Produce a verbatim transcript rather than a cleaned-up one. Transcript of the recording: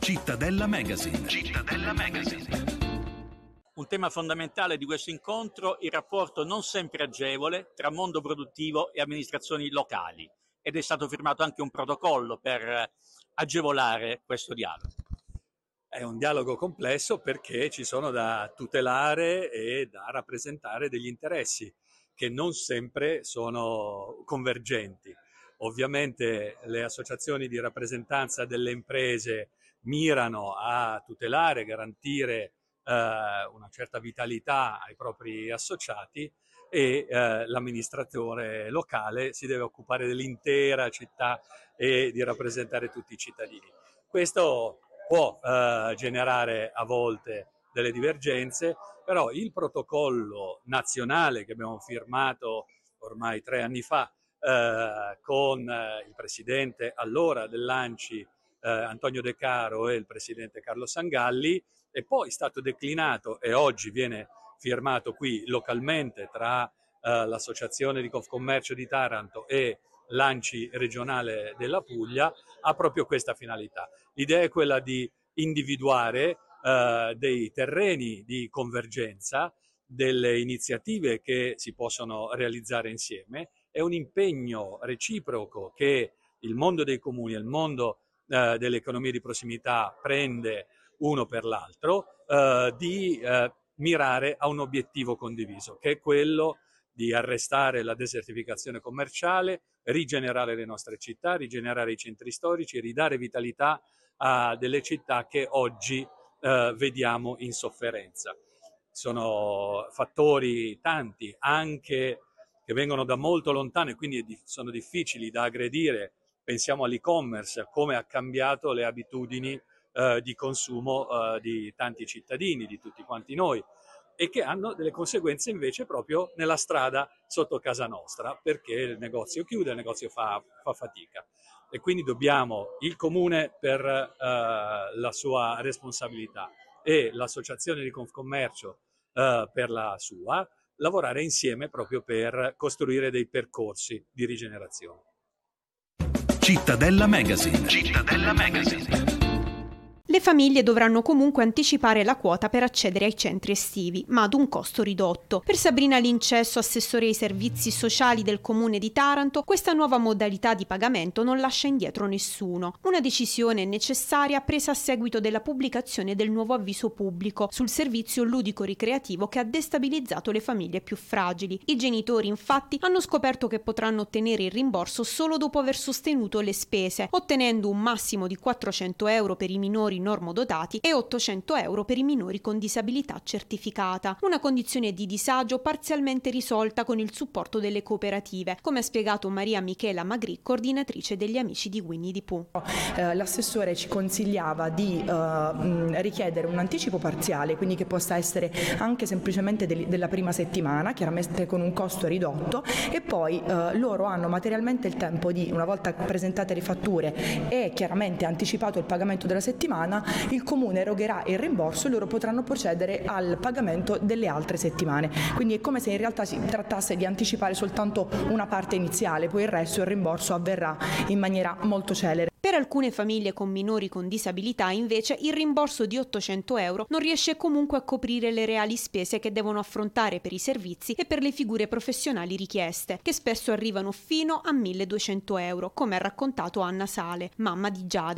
Cittadella Magazine. Cittadella Magazine. Un tema fondamentale di questo incontro, il rapporto non sempre agevole tra mondo produttivo e amministrazioni locali, ed è stato firmato anche un protocollo per agevolare questo dialogo. È un dialogo complesso perché ci sono da tutelare e da rappresentare degli interessi che non sempre sono convergenti. Ovviamente le associazioni di rappresentanza delle imprese mirano a tutelare, garantire eh, una certa vitalità ai propri associati e eh, l'amministratore locale si deve occupare dell'intera città e di rappresentare tutti i cittadini. Questo può eh, generare a volte delle divergenze, però il protocollo nazionale che abbiamo firmato ormai tre anni fa eh, con eh, il presidente allora dell'ANCI eh, Antonio De Caro e il presidente Carlo Sangalli, è poi stato declinato e oggi viene firmato qui localmente tra eh, l'associazione di Confcommercio di Taranto e l'ANCI regionale della Puglia, ha proprio questa finalità. L'idea è quella di individuare eh, dei terreni di convergenza, delle iniziative che si possono realizzare insieme. È un impegno reciproco che il mondo dei comuni e il mondo eh, delle economie di prossimità prende uno per l'altro, eh, di eh, mirare a un obiettivo condiviso, che è quello di arrestare la desertificazione commerciale, rigenerare le nostre città, rigenerare i centri storici, ridare vitalità a delle città che oggi eh, vediamo in sofferenza. Sono fattori tanti, anche che vengono da molto lontano e quindi sono difficili da aggredire. Pensiamo all'e-commerce, come ha cambiato le abitudini eh, di consumo eh, di tanti cittadini, di tutti quanti noi, e che hanno delle conseguenze invece proprio nella strada sotto casa nostra, perché il negozio chiude, il negozio fa, fa fatica. E quindi dobbiamo, il comune per eh, la sua responsabilità e l'associazione di Confcommercio eh, per la sua, lavorare insieme proprio per costruire dei percorsi di rigenerazione. Cittadella Magazine. Cittadella Magazine. Le famiglie dovranno comunque anticipare la quota per accedere ai centri estivi, ma ad un costo ridotto. Per Sabrina Lincesso, assessore ai servizi sociali del comune di Taranto, questa nuova modalità di pagamento non lascia indietro nessuno. Una decisione necessaria presa a seguito della pubblicazione del nuovo avviso pubblico sul servizio ludico-ricreativo che ha destabilizzato le famiglie più fragili. I genitori, infatti, hanno scoperto che potranno ottenere il rimborso solo dopo aver sostenuto le spese, ottenendo un massimo di quattrocento euro per i minori normodotati e ottocento euro per i minori con disabilità certificata. Una condizione di disagio parzialmente risolta con il supporto delle cooperative, come ha spiegato Maria Michela Magri, coordinatrice degli Amici di Winnie the Pooh. Eh, l'assessore ci consigliava di eh, richiedere un anticipo parziale, quindi che possa essere anche semplicemente del, della prima settimana, chiaramente con un costo ridotto, e poi eh, loro hanno materialmente il tempo di, una volta presentate le fatture e chiaramente anticipato il pagamento della settimana, il comune erogherà il rimborso e loro potranno procedere al pagamento delle altre settimane. Quindi è come se in realtà si trattasse di anticipare soltanto una parte iniziale, poi il resto, il rimborso, avverrà in maniera molto celere. Per alcune famiglie con minori con disabilità, invece, il rimborso di ottocento euro non riesce comunque a coprire le reali spese che devono affrontare per i servizi e per le figure professionali richieste, che spesso arrivano fino a milleduecento euro, come ha raccontato Anna Sale, mamma di Giada.